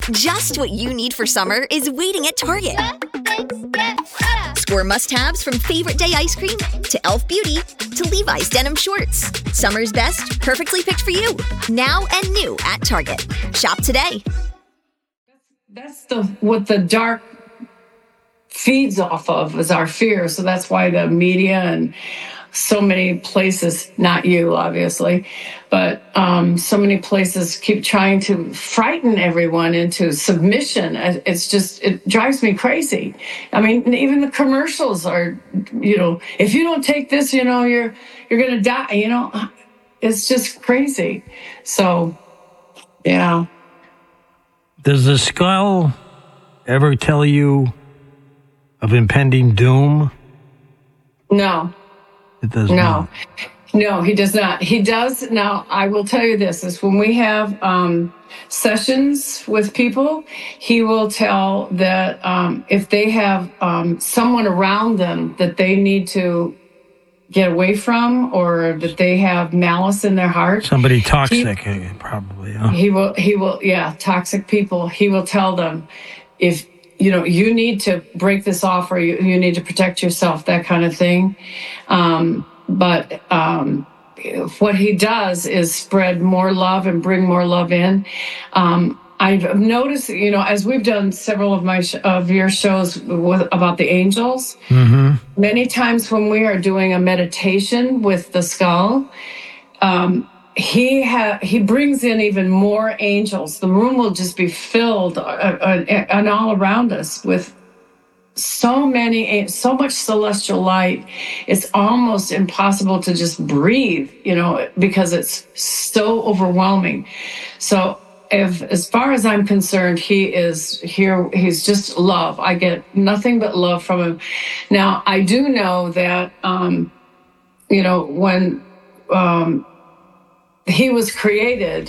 Just what you need for summer is waiting at Target. Score must-haves from favorite day ice cream to e.l.f. Beauty to Levi's denim shorts. Summer's best, perfectly picked for you. Now and new at Target. Shop today. That's what the dark feeds off of is our fear. So that's why the media and so many places, not you, obviously, but so many places keep trying to frighten everyone into submission. It drives me crazy. I mean, even the commercials are, if you don't take this, you're going to die, it's just crazy. So, yeah. Does the skull ever tell you of impending doom? No. It does not. No, he does not. He does. Now, I will tell you this, is when we have sessions with people, he will tell that if they have someone around them that they need to get away from or that they have malice in their heart. Somebody toxic, probably. Huh? He will, toxic people. He will tell them, if you need to break this off or you need to protect yourself, that kind of thing. But what he does is spread more love and bring more love in. I've noticed, as we've done several of your shows about the angels, many times when we are doing a meditation with the skull, he brings in even more angels. The room will just be filled and all around us with so much celestial light. It's almost impossible to just breathe, because it's so overwhelming. So as far as I'm concerned, he is here. He's just love. I get nothing but love from him. Now, I do know that, when he was created,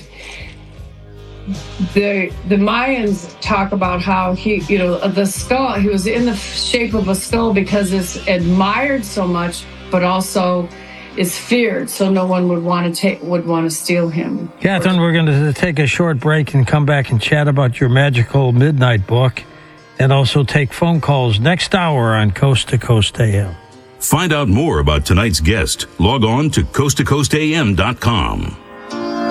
the Mayans talk about how the skull, he was in the shape of a skull because it's admired so much, but also is feared, so no one would want to steal him. Catherine, we're going to take a short break and come back and chat about your magical midnight book, and also take phone calls next hour on Coast to Coast AM. Find out more about tonight's guest. Log on to coasttocoastam.com.